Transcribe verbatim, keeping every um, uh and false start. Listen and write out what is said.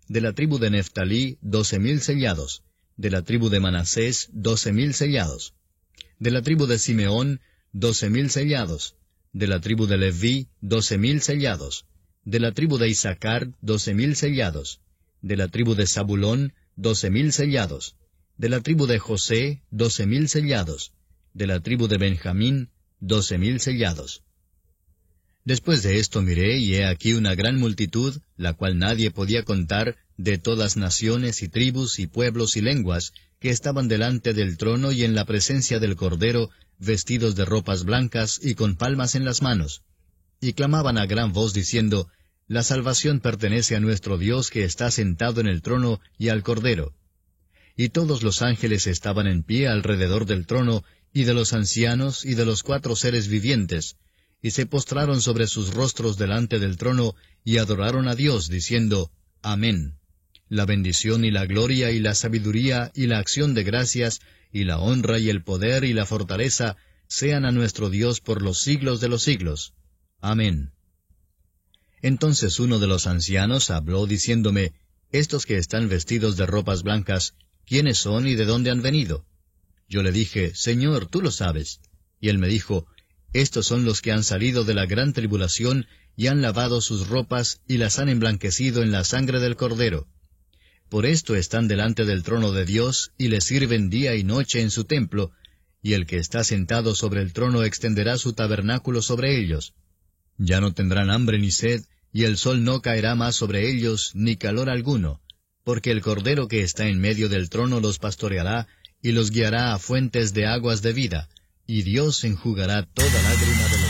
De la tribu de Neftalí, doce mil sellados. De la tribu de Manasés, doce mil sellados. De la tribu de Simeón, doce mil sellados. De la tribu de Leví, doce mil sellados. De la tribu de Isaacar, doce mil sellados. De la tribu de Zabulón, doce mil sellados. De la tribu de José, doce mil sellados. De la tribu de Benjamín, doce mil sellados. Después de esto miré, y he aquí una gran multitud, la cual nadie podía contar, de todas naciones y tribus y pueblos y lenguas, que estaban delante del trono y en la presencia del Cordero, vestidos de ropas blancas y con palmas en las manos. Y clamaban a gran voz diciendo, La salvación pertenece a nuestro Dios que está sentado en el trono y al Cordero. Y todos los ángeles estaban en pie alrededor del trono, y de los ancianos y de los cuatro seres vivientes, y se postraron sobre sus rostros delante del trono, y adoraron a Dios, diciendo, Amén. La bendición y la gloria y la sabiduría y la acción de gracias, y la honra y el poder y la fortaleza, sean a nuestro Dios por los siglos de los siglos. Amén. Entonces uno de los ancianos habló diciéndome, Estos que están vestidos de ropas blancas, ¿quiénes son y de dónde han venido? Yo le dije, Señor, tú lo sabes. Y él me dijo, Estos son los que han salido de la gran tribulación, y han lavado sus ropas, y las han emblanquecido en la sangre del Cordero. Por esto están delante del trono de Dios, y le sirven día y noche en su templo, y el que está sentado sobre el trono extenderá su tabernáculo sobre ellos. Ya no tendrán hambre ni sed, y el sol no caerá más sobre ellos, ni calor alguno, porque el Cordero que está en medio del trono los pastoreará, y los guiará a fuentes de aguas de vida, y Dios enjugará toda lágrima de los